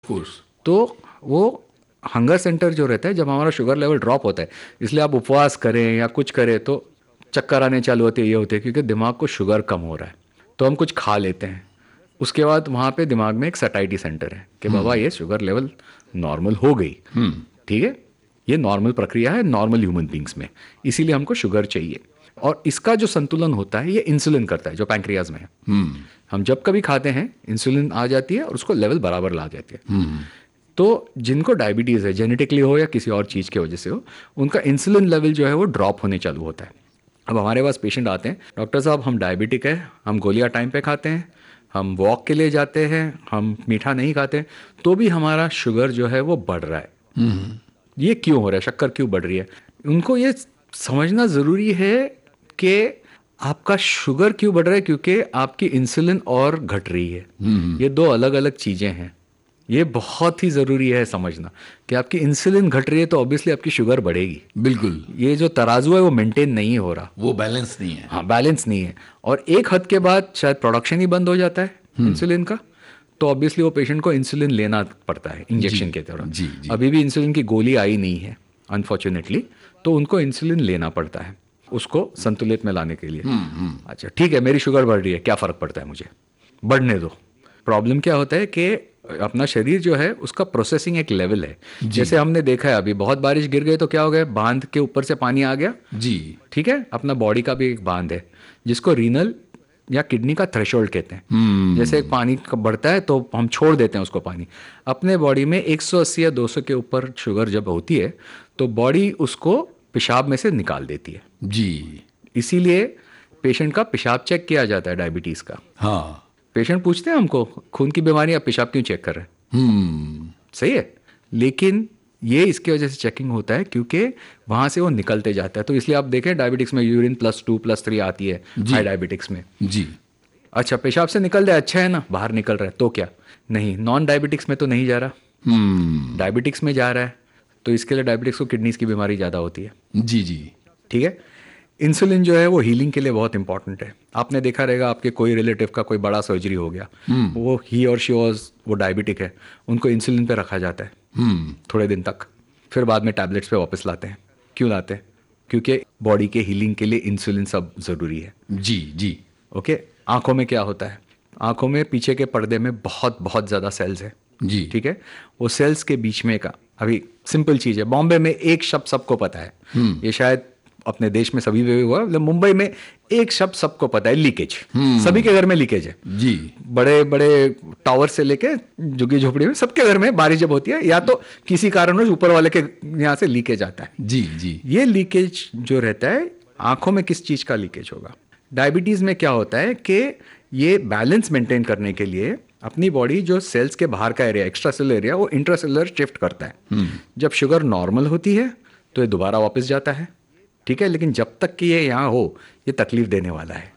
Course. तो वो hunger centre जो रहता है, जब हमारा शुगर लेवल ड्रॉप होता है, इसलिए आप उपवास करें या कुछ करें तो चक्कर आने चालू होते हैं, ये होते हैं क्योंकि दिमाग को शुगर कम हो रहा है। तो हम कुछ खा लेते हैं, उसके बाद वहाँ पे दिमाग में एक सटाइटी सेंटर है कि बाबा ये शुगर लेवल नॉर्मल हो गई। ठीक है, ये नॉर्मल प्रक्रिया है नॉर्मल ह्यूमन बींग्स में, इसीलिए हमको शुगर चाहिए। और इसका जो संतुलन होता है ये इंसुलिन करता है जो पैंक्रियाज में है। हम जब कभी खाते हैं इंसुलिन आ जाती है और उसको लेवल बराबर ला जाती है। तो जिनको डायबिटीज़ है, जेनेटिकली हो या किसी और चीज़ की वजह से हो, उनका इंसुलिन लेवल जो है वो ड्रॉप होने चालू होता है। अब हमारे पास पेशेंट आते हैं, डॉक्टर साहब हम डायबिटिक है, हम गोलियां टाइम पे खाते हैं, हम वॉक के लिए जाते हैं, हम मीठा नहीं खाते, तो भी हमारा शुगर जो है वो बढ़ रहा है। ये क्यों हो रहा है, शक्कर क्यों बढ़ रही है? उनको ये समझना ज़रूरी है कि आपका शुगर क्यों बढ़ रहा है, क्योंकि आपकी इंसुलिन और घट रही है। ये दो अलग अलग चीज़ें हैं। ये बहुत ही ज़रूरी है समझना कि आपकी इंसुलिन घट रही है तो ऑब्वियसली आपकी शुगर बढ़ेगी। बिल्कुल। ये जो तराजू है वो मेंटेन नहीं हो रहा। वो बैलेंस नहीं है। हाँ, बैलेंस नहीं है। और एक हद के बाद शायद प्रोडक्शन ही बंद हो जाता है इंसुलिन का, तो ऑब्वियसली वो पेशेंट को इंसुलिन लेना पड़ता है जी इंजेक्शन के तरह। जी जी। अभी भी इंसुलिन की गोली आई नहीं है अनफॉर्चुनेटली, तो उनको इंसुलिन लेना पड़ता है उसको संतुलित में लाने के लिए। अच्छा ठीक है, मेरी शुगर बढ़ रही है, क्या फ़र्क पड़ता है मुझे, बढ़ने दो। प्रॉब्लम क्या होता है कि अपना शरीर जो है उसका प्रोसेसिंग एक लेवल है। जैसे हमने देखा है अभी बहुत बारिश गिर गई तो क्या हो गया, बांध के ऊपर से पानी आ गया। जी। ठीक है, अपना बॉडी का भी एक बांध है जिसको रीनल या किडनी का थ्रेशोल्ड कहते हैं। जैसे एक पानी बढ़ता है तो हम छोड़ देते हैं उसको पानी। अपने बॉडी में 180 या 200 के ऊपर शुगर जब होती है तो बॉडी उसको पेशाब में से निकाल देती है। जी। इसीलिए पेशेंट का पेशाब चेक किया जाता है डायबिटीज़ का। हाँ। पेशेंट पूछते हैं हमको खून की बीमारी, आप पेशाब क्यों चेक कर रहे हैं? सही है, लेकिन ये इसकी वजह से चेकिंग होता है क्योंकि वहाँ से वो निकलते जाता है। तो इसलिए आप देखें डायबिटिक्स में यूरिन +2 +3 आती है हाई डायबिटिक्स में। जी। अच्छा, पेशाब से निकल जाए, अच्छा है ना, बाहर निकल रहा है तो क्या, नहीं नॉन डायबिटिक्स में तो नहीं जा रहा, डायबिटिक्स में जा रहा है, तो इसके लिए डायबिटिक्स को किडनीज की बीमारी ज़्यादा होती है। जी जी। ठीक है, इंसुलिन जो है वो हीलिंग के लिए बहुत इंपॉर्टेंट है। आपने देखा रहेगा आपके कोई रिलेटिव का कोई बड़ा सर्जरी हो गया, वो ही और शी वॉज वो डायबिटिक है, उनको इंसुलिन पे रखा जाता है थोड़े दिन तक, फिर बाद में टैबलेट्स पे वापस लाते हैं। क्यों लाते हैं? क्योंकि बॉडी के हीलिंग के लिए इंसुलिन सब ज़रूरी है। जी जी। ओके, आंखों में क्या होता है, आंखों में पीछे के पर्दे में बहुत बहुत ज़्यादा सेल्स है। जी। ठीक है, वो सेल्स के बीच में का, अभी सिंपल चीज़ है, बॉम्बे में एक शब्द सबको पता है, ये शायद अपने देश में सभी भी हुआ, मतलब मुंबई में एक शब्द सबको पता है, लीकेज। सभी के घर में लीकेज है। जी। बड़े बड़े टावर से लेके झुग्गी झोपड़ी में सबके घर में बारिश जब होती है या तो किसी कारणवश ऊपर वाले के यहाँ से लीकेज आता है। जी जी। ये लीकेज जो रहता है, आंखों में किस चीज़ का लीकेज होगा? डायबिटीज़ में क्या होता है कि ये बैलेंस मेंटेन करने के लिए अपनी बॉडी जो सेल्स के बाहर का एरिया, एक्स्ट्रा सेलुलर एरिया, वो इंट्रासेलुलर शिफ्ट करता है। जब शुगर नॉर्मल होती है तो ये दोबारा वापस जाता है। ठीक है, लेकिन जब तक कि ये यहाँ हो ये तकलीफ देने वाला है।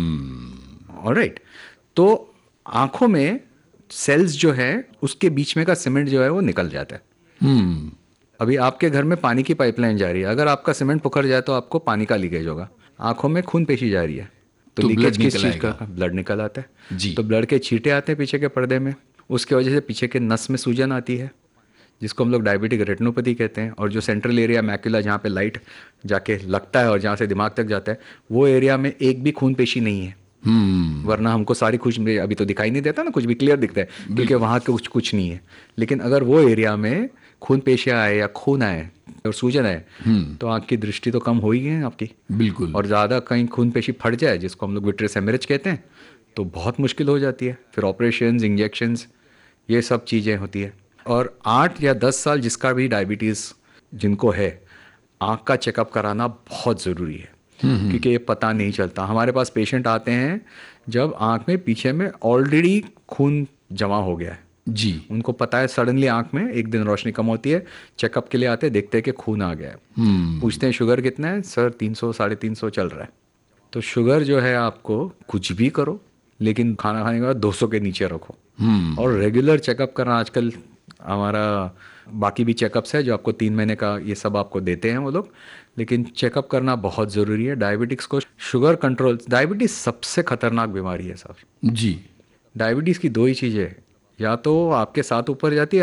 ऑलराइट, तो आंखों में सेल्स जो है उसके बीच में का सीमेंट जो है वो निकल जाता है। अभी आपके घर में पानी की पाइपलाइन जा रही है, अगर आपका सीमेंट पुखर जाए तो आपको पानी का लीकेज होगा। आंखों में खून पेशी जा रही है तो तो लीकेज blood किस निकल चीज़ का? आएगा। ब्लड निकल आता है। जी। तो ब्लड के छींटे आते हैं पीछे के पर्दे में, उसके वजह से पीछे के नस में सूजन आती है जिसको हम लोग डायबिटिक रेटिनोपैथी कहते हैं। और जो सेंट्रल एरिया मैक्यूला जहाँ पे लाइट जाके लगता है और जहाँ से दिमाग तक जाता है, वो एरिया में एक भी खून पेशी नहीं है। वरना हमको सारी कुछ अभी तो दिखाई नहीं देता ना, कुछ भी क्लियर दिखता है क्योंकि वहाँ कुछ कुछ नहीं है। लेकिन अगर वो एरिया में खून पेशियाँ आए या खून आए और सूजन आए तो आँख की दृष्टि तो कम हो ही है आपकी। बिल्कुल। और ज़्यादा कहीं खून पेशी फट जाए जिसको हम लोग विट्रियस हेमरेज कहते हैं तो बहुत मुश्किल हो जाती है, फिर ऑपरेशंस, इंजेक्शंस, ये सब चीज़ें होती है। और 8 या 10 साल जिसका भी डायबिटीज़ जिनको है, आँख का चेकअप कराना बहुत ज़रूरी है क्योंकि ये पता नहीं चलता। हमारे पास पेशेंट आते हैं जब आँख में पीछे में ऑलरेडी खून जमा हो गया है। जी। उनको पता है सडनली आँख में एक दिन रोशनी कम होती है, चेकअप के लिए आते हैं, देखते हैं कि खून आ गया है। पूछते हैं शुगर कितना है? सर 300 350 चल रहा है। तो शुगर जो है आपको कुछ भी करो लेकिन खाना खाने के बाद 200 के नीचे रखो। और रेगुलर चेकअप करना, आजकल हमारा बाकी भी चेकअप्स है जो आपको 3 महीने का ये सब आपको देते हैं वो लोग, लेकिन चेकअप करना बहुत ज़रूरी है। डायबिटिक्स को शुगर कंट्रोल, डायबिटीज़ सबसे खतरनाक बीमारी है साहब। जी। डायबिटीज़ की दो ही चीज़ें, या तो आपके साथ ऊपर जाती है